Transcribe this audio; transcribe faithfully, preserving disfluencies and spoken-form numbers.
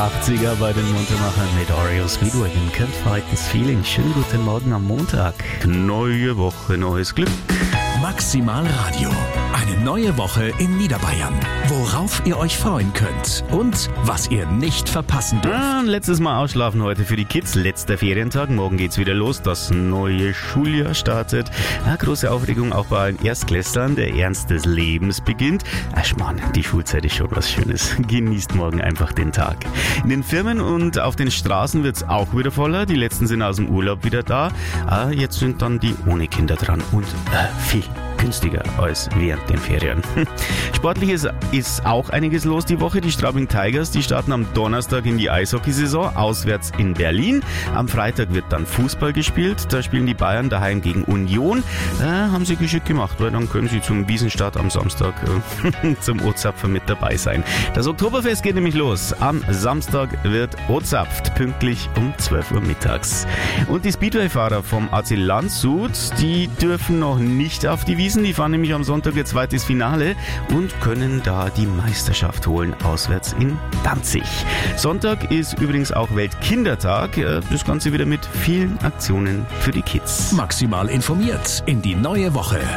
achtziger bei den Muntermachern mit Oreo Speedway and Can't Fight This Feeling. Schönen guten Morgen am Montag. Neue Woche, neues Glück. Maximal Radio. Eine neue Woche in Niederbayern. Worauf ihr euch freuen könnt und was ihr nicht verpassen dürft. Ah, letztes Mal ausschlafen heute für die Kids. Letzter Ferientag. Morgen geht's wieder los. Das neue Schuljahr startet. Ah, große Aufregung auch bei allen Erstklässlern. Der Ernst des Lebens beginnt. Ach Mann, die Schulzeit ist schon was Schönes. Genießt morgen einfach den Tag. In den Firmen und auf den Straßen wird's auch wieder voller. Die letzten sind aus dem Urlaub wieder da. Ah, jetzt sind dann die ohne Kinder dran und äh, viel günstiger als während den Ferien. Sportlich ist, ist auch einiges los die Woche. Die Straubing Tigers, die starten am Donnerstag in die Eishockeysaison, auswärts in Berlin. Am Freitag wird dann Fußball gespielt. Da spielen die Bayern daheim gegen Union. Äh, haben sie geschickt gemacht, weil dann können sie zum Wiesenstart am Samstag äh, zum O-Zapfer mit dabei sein. Das Oktoberfest geht nämlich los. Am Samstag wird O-Zapft, pünktlich um zwölf Uhr mittags. Und die Speedway-Fahrer vom A C Landshut, die dürfen noch nicht auf die Wiesen. Die fahren nämlich am Sonntag ihr zweites Finale und können da die Meisterschaft holen, auswärts in Danzig. Sonntag ist übrigens auch Weltkindertag. Das Ganze wieder mit vielen Aktionen für die Kids. Maximal informiert in die neue Woche.